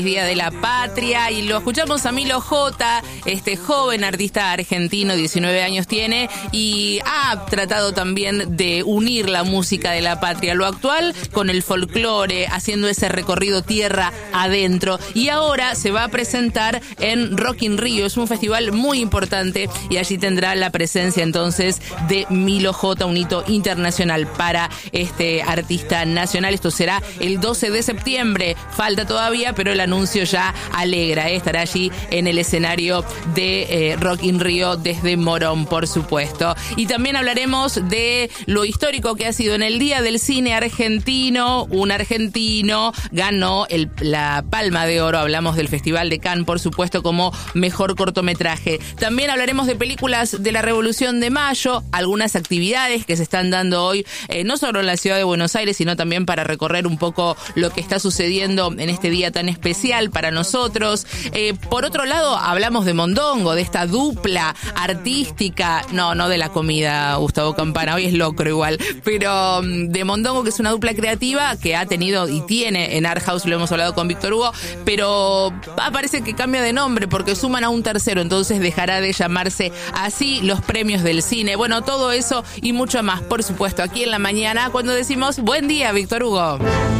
Día de la Patria, y lo escuchamos a Milo J, este joven artista argentino, 19 años tiene, y ha tratado también de unir la música de la patria, lo actual, con el folclore, haciendo ese recorrido tierra adentro, y ahora se va a presentar en Rock in Rio. Es un festival muy importante y allí tendrá la presencia entonces de Milo J, un hito internacional para este artista nacional. Esto será el 12 de septiembre, falta todavía, pero el anuncio ya alegra, estará allí en el escenario de Rock in Rio desde Morón, por supuesto. Y también hablaremos de lo histórico que ha sido en el Día del Cine Argentino. Un argentino ganó la Palma de Oro. Hablamos del Festival de Cannes, por supuesto, como mejor cortometraje. También hablaremos de películas de la Revolución de Mayo, algunas actividades que se están dando hoy, no solo en la ciudad de Buenos Aires, sino también para recorrer un poco lo que está sucediendo en este día tan especial para nosotros. Por otro lado, hablamos de Mondongo, de esta dupla artística, no de la comida, Gustavo Campana, hoy es locro igual, pero de Mondongo, que es una dupla creativa que ha tenido y tiene en Art House, lo hemos hablado con Víctor Hugo, pero parece que cambia de nombre porque suman a un tercero, entonces dejará de llamarse así los premios del cine. Bueno, todo eso y mucho más, por supuesto, aquí en la mañana, cuando decimos buen día, Víctor Hugo.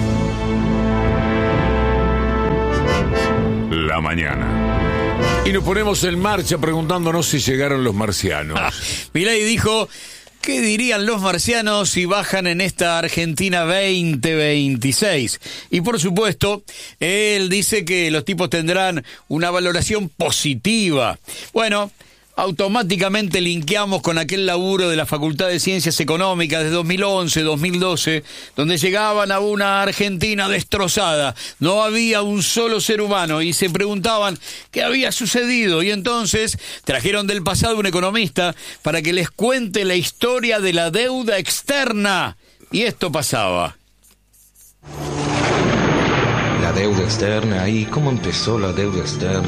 La mañana. Y nos ponemos en marcha preguntándonos si llegaron los marcianos. Milei dijo, ¿qué dirían los marcianos si bajan en esta Argentina 2026? Y por supuesto, él dice que los tipos tendrán una valoración positiva. Bueno, automáticamente linkeamos con aquel laburo de la Facultad de Ciencias Económicas de 2011-2012, donde llegaban a una Argentina destrozada. No había un solo ser humano y se preguntaban qué había sucedido. Y entonces trajeron del pasado un economista para que les cuente la historia de la deuda externa. Y esto pasaba. La deuda externa, ¿y cómo empezó la deuda externa?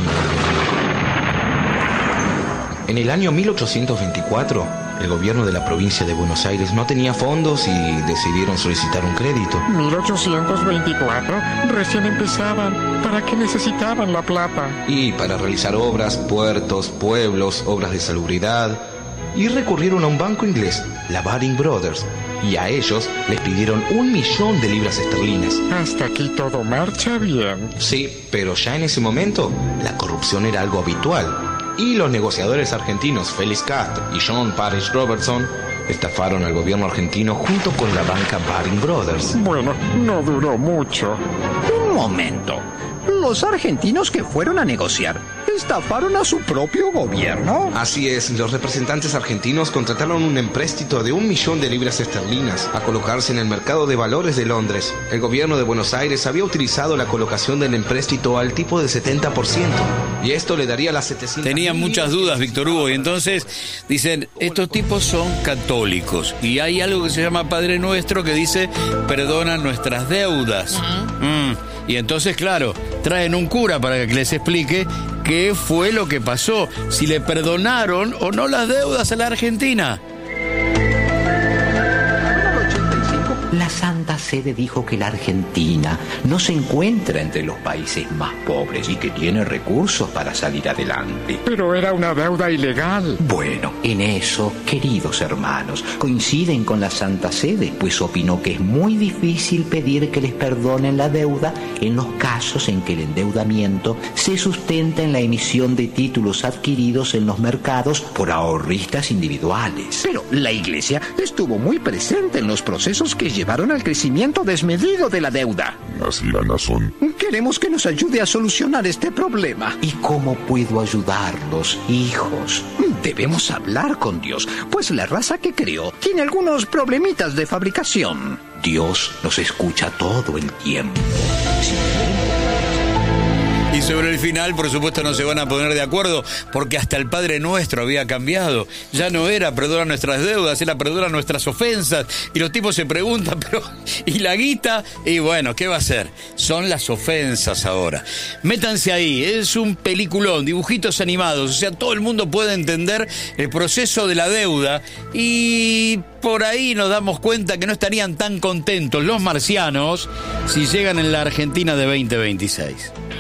En el año 1824, el gobierno de la provincia de Buenos Aires no tenía fondos y decidieron solicitar un crédito. 1824, recién empezaban. ¿Para qué necesitaban la plata? Y para realizar obras, puertos, pueblos, obras de salubridad. Y recurrieron a un banco inglés, la Baring Brothers, y a ellos les pidieron 1 millón de libras esterlinas. Hasta aquí todo marcha bien. Sí, pero ya en ese momento, la corrupción era algo habitual. Y los negociadores argentinos Félix Castro y John Parrish Robertson estafaron al gobierno argentino junto con la banca Baring Brothers. Bueno, no duró mucho. Un momento. Los argentinos que fueron a negociar estafaron a su propio gobierno. Así es, los representantes argentinos contrataron un empréstito de 1 millón de libras esterlinas a colocarse en el mercado de valores de Londres. El gobierno de Buenos Aires había utilizado la colocación del empréstito al tipo de 70%, y esto le daría las 700. Tenían muchas dudas, Víctor Hugo, y entonces dicen, estos tipos son católicos, y hay algo que se llama Padre Nuestro que dice, perdona nuestras deudas. Y entonces, claro, traen un cura para que les explique qué fue lo que pasó, si le perdonaron o no las deudas a la Argentina. La Santa Sede dijo que la Argentina no se encuentra entre los países más pobres y que tiene recursos para salir adelante. Pero era una deuda ilegal. Bueno, en eso, queridos hermanos, coinciden con la Santa Sede, pues opinó que es muy difícil pedir que les perdonen la deuda en los casos en que el endeudamiento se sustenta en la emisión de títulos adquiridos en los mercados por ahorristas individuales. Pero la Iglesia estuvo muy presente en los procesos que llevaron al crecimiento desmedido de la deuda. Las iranas son. Queremos que nos ayude a solucionar este problema. ¿Y cómo puedo ayudarlos, hijos? Debemos hablar con Dios, pues la raza que creó tiene algunos problemitas de fabricación. Dios nos escucha todo el tiempo. Y sobre el final, por supuesto, no se van a poner de acuerdo, porque hasta el Padre Nuestro había cambiado. Ya no era perdona nuestras deudas, era perdona nuestras ofensas. Y los tipos se preguntan, pero ¿y la guita? Y bueno, ¿qué va a hacer? Son las ofensas ahora. Métanse ahí, es un peliculón, dibujitos animados. O sea, todo el mundo puede entender el proceso de la deuda. Y por ahí nos damos cuenta que no estarían tan contentos los marcianos si llegan en la Argentina de 2026.